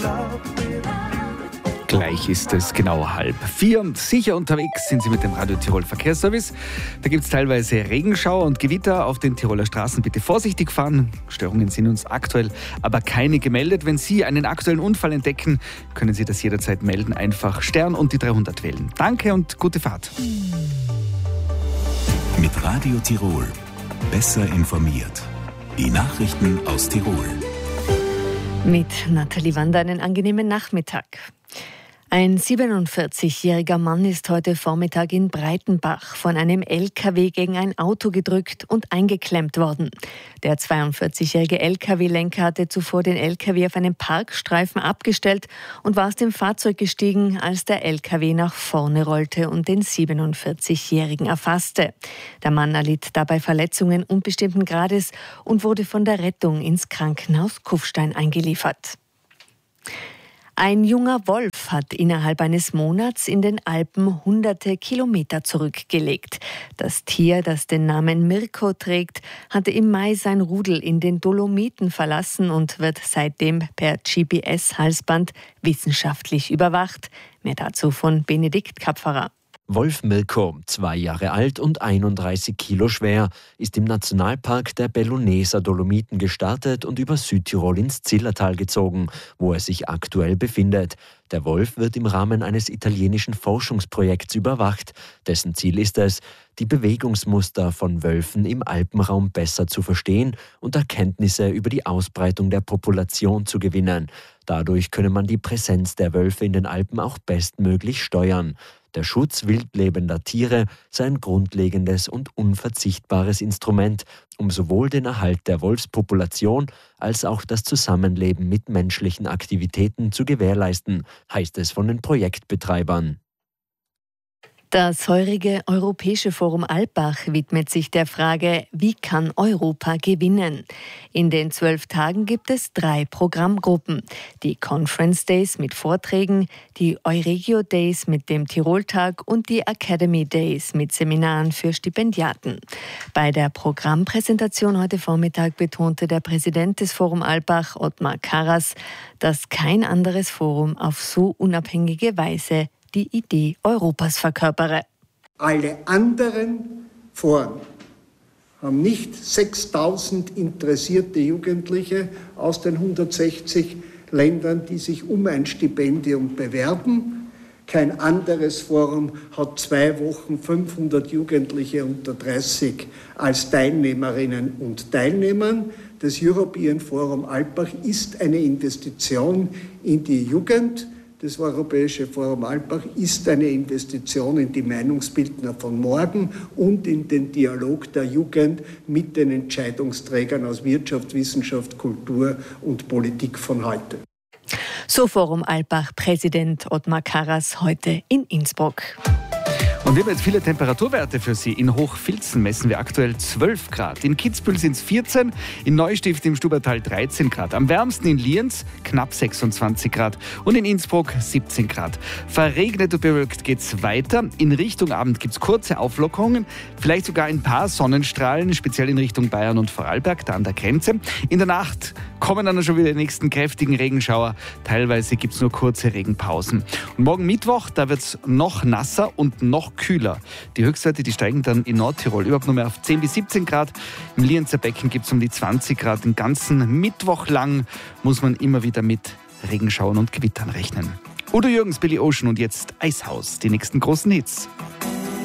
Gleich ist es genau 3:30. Sicher unterwegs sind Sie mit dem Radio Tirol Verkehrsservice. Da gibt es teilweise Regenschauer und Gewitter auf den Tiroler Straßen. Bitte vorsichtig fahren. Störungen sind uns aktuell aber keine gemeldet. Wenn Sie einen aktuellen Unfall entdecken, können Sie das jederzeit melden. Einfach Stern und die 300 wählen. Danke und gute Fahrt. Mit Radio Tirol. Besser informiert. Die Nachrichten aus Tirol. Mit Nathalie Wander einen angenehmen Nachmittag. Ein 47-jähriger Mann ist heute Vormittag in Breitenbach von einem LKW gegen ein Auto gedrückt und eingeklemmt worden. Der 42-jährige LKW-Lenker hatte zuvor den LKW auf einem Parkstreifen abgestellt und war aus dem Fahrzeug gestiegen, als der LKW nach vorne rollte und den 47-jährigen erfasste. Der Mann erlitt dabei Verletzungen unbestimmten Grades und wurde von der Rettung ins Krankenhaus Kufstein eingeliefert. Ein junger Wolf hat innerhalb eines Monats in den Alpen hunderte Kilometer zurückgelegt. Das Tier, das den Namen Mirko trägt, hatte im Mai sein Rudel in den Dolomiten verlassen und wird seitdem per GPS-Halsband wissenschaftlich überwacht. Mehr dazu von Benedikt Kapferer. Wolf Mirko, 2 Jahre alt und 31 Kilo schwer, ist im Nationalpark der Belluneser Dolomiten gestartet und über Südtirol ins Zillertal gezogen, wo er sich aktuell befindet. Der Wolf wird im Rahmen eines italienischen Forschungsprojekts überwacht. Dessen Ziel ist es, die Bewegungsmuster von Wölfen im Alpenraum besser zu verstehen und Erkenntnisse über die Ausbreitung der Population zu gewinnen. Dadurch könne man die Präsenz der Wölfe in den Alpen auch bestmöglich steuern. Der Schutz wildlebender Tiere sei ein grundlegendes und unverzichtbares Instrument, um sowohl den Erhalt der Wolfspopulation als auch das Zusammenleben mit menschlichen Aktivitäten zu gewährleisten, heißt es von den Projektbetreibern. Das heurige Europäische Forum Alpbach widmet sich der Frage, wie kann Europa gewinnen? In den 12 Tagen gibt es 3 Programmgruppen. Die Conference Days mit Vorträgen, die Euregio Days mit dem Tiroltag und die Academy Days mit Seminaren für Stipendiaten. Bei der Programmpräsentation heute Vormittag betonte der Präsident des Forum Alpbach, Ottmar Karas, dass kein anderes Forum auf so unabhängige Weise die Idee Europas verkörpere. Alle anderen Foren haben nicht 6.000 interessierte Jugendliche aus den 160 Ländern, die sich um ein Stipendium bewerben. Kein anderes Forum hat 2 Wochen 500 Jugendliche unter 30 als Teilnehmerinnen und Teilnehmern. Das European Forum Alpbach ist eine Investition in die Jugend. Das Europäische Forum Alpbach ist eine Investition in die Meinungsbildner von morgen und in den Dialog der Jugend mit den Entscheidungsträgern aus Wirtschaft, Wissenschaft, Kultur und Politik von heute. So Forum Alpbach-Präsident Ottmar Karas heute in Innsbruck. Und wir haben jetzt viele Temperaturwerte für Sie. In Hochfilzen messen wir aktuell 12 Grad. In Kitzbühel sind es 14, in Neustift im Stubaital 13 Grad. Am wärmsten in Lienz knapp 26 Grad und in Innsbruck 17 Grad. Verregnet und bewölkt geht es weiter. In Richtung Abend gibt es kurze Auflockerungen, vielleicht sogar ein paar Sonnenstrahlen, speziell in Richtung Bayern und Vorarlberg, da an der Grenze. In der Nacht kommen dann schon wieder die nächsten kräftigen Regenschauer. Teilweise gibt es nur kurze Regenpausen. Und morgen Mittwoch, da wird es noch nasser und noch kühler. Die Höchstwerte, die steigen dann in Nordtirol überhaupt nur mehr auf 10 bis 17 Grad. Im Lienzer Becken gibt es um die 20 Grad. Den ganzen Mittwoch lang muss man immer wieder mit Regenschauern und Gewittern rechnen. Udo Jürgens, Billy Ocean und jetzt Eishaus, die nächsten großen Hits.